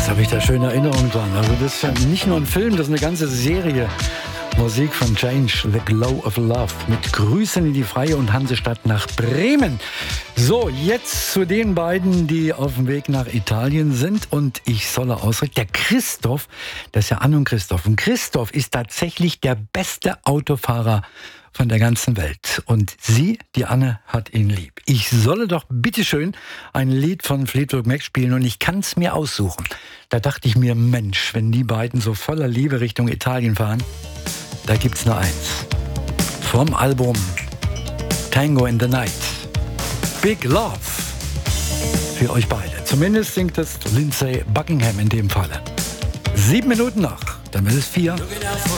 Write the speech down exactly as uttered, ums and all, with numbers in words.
Was habe ich da schöne Erinnerungen dran? Also das ist ja nicht nur ein Film, das ist eine ganze Serie. Musik von Change, The Glow of Love. Mit Grüßen in die Freie und Hansestadt nach Bremen. So, jetzt zu den beiden, die auf dem Weg nach Italien sind. Und ich solle ausrichten, der Christoph, das ist ja Anne und Christoph. Und Christoph ist tatsächlich der beste Autofahrer von der ganzen Welt. Und sie, die Anne, hat ihn lieb. Ich solle doch bitteschön ein Lied von Fleetwood Mac spielen und ich kann es mir aussuchen. Da dachte ich mir, Mensch, wenn die beiden so voller Liebe Richtung Italien fahren, da gibt's nur eins. Vom Album Tango in the Night. Big Love. Für euch beide. Zumindest singt es Lindsey Buckingham in dem Falle. Sieben Minuten noch, dann ist es vier.